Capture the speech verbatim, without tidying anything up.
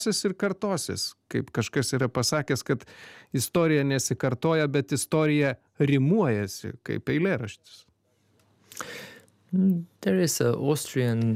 ir kartosis, kaip kažkas yra pasakęs, kad istorija nesikartoja, bet istorija rimuojasi kaip eilėraštis. There is a Austrian